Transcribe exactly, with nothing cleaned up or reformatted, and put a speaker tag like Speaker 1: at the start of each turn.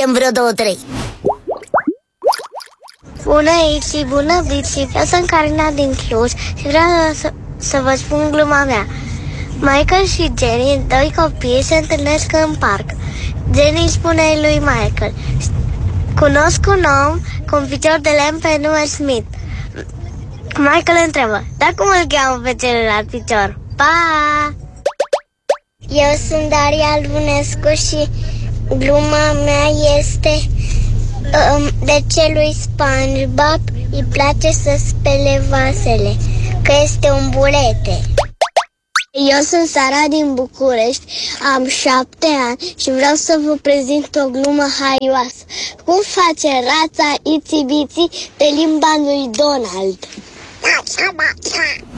Speaker 1: facem vreo două, trei.
Speaker 2: Bună, Iti, bună, Bici. Eu sunt Carina din Cluj și vreau să, să vă spun gluma mea. Michael și Jenny, doi copii, se întâlnesc în parc. Jenny spune lui Michael: cunosc un om cu un picior de lemn pe nume Smith. Michael întreabă: dar cum îl cheamă pe celălalt picior? Pa! Eu sunt Daria Lunescu și gluma mea este um, de ce lui SpongeBob îi place să spele vasele, că este un burete. Eu sunt Sara din București, am șapte ani și vreau să vă prezint o glumă haioasă. Cum face rața Itsy Bitsy pe limba lui Donald?